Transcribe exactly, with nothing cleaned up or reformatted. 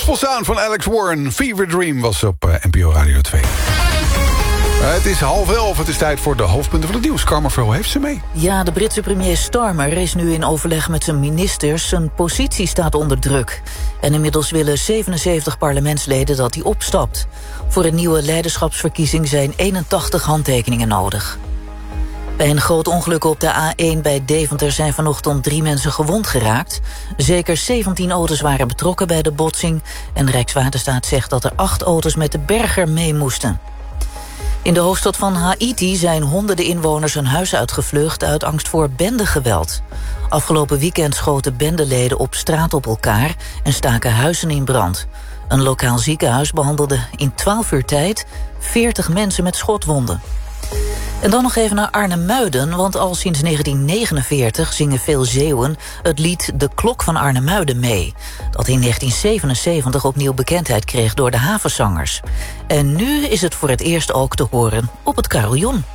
Gospel Sound van Alex Warren. Fever Dream was op uh, N P O Radio twee. Uh, het is half elf, het is tijd voor de hoofdpunten van het nieuws. Karma Vrouw heeft ze mee. Ja, de Britse premier Starmer is nu in overleg met zijn ministers. Zijn positie staat onder druk. En inmiddels willen zevenenzeventig parlementsleden dat hij opstapt. Voor een nieuwe leiderschapsverkiezing zijn eenentachtig handtekeningen nodig. Bij een groot ongeluk op de A één bij Deventer zijn vanochtend drie mensen gewond geraakt. Zeker zeventien auto's waren betrokken bij de botsing. En Rijkswaterstaat zegt dat er acht auto's met de berger mee moesten. In de hoofdstad van Haïti zijn honderden inwoners hun huis uitgevlucht uit angst voor bendegeweld. Afgelopen weekend schoten bendeleden op straat op elkaar en staken huizen in brand. Een lokaal ziekenhuis behandelde in twaalf uur tijd veertig mensen met schotwonden. En dan nog even naar Arnemuiden, want al sinds negentien negenenveertig zingen veel Zeeuwen het lied De Klok van Arnemuiden mee, dat in negentien zevenenzeventig opnieuw bekendheid kreeg door de havenzangers. En nu is het voor het eerst ook te horen op het carillon.